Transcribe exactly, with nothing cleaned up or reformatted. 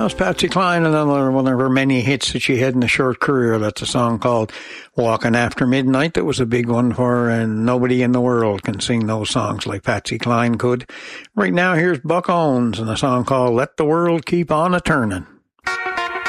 was Patsy Cline, another one of her many hits that she had in a short career. That's a song called Walking After Midnight. That was a big one for her, and nobody in the world can sing those songs like Patsy Cline could. Right now, here's Buck Owens and a song called Let the World Keep On A-Turnin'.